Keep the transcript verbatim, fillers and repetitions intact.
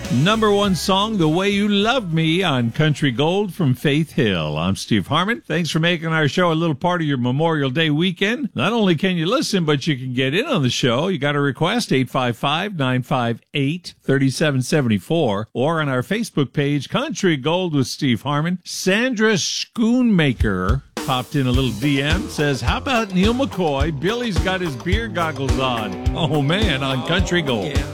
Number one song, The Way You Love Me on Country Gold from Faith Hill. I'm Steve Harmon. Thanks for making our show a little part of your Memorial Day weekend. Not only can you listen, but you can get in on the show. You got a request, eight five five, nine five eight, three seven seven four, or on our Facebook page, Country Gold with Steve Harmon. Sandra Schoonmaker popped in a little D M, says, how about Neil McCoy? Billy's got his beer goggles on. Oh, man, on Country Gold. Yeah.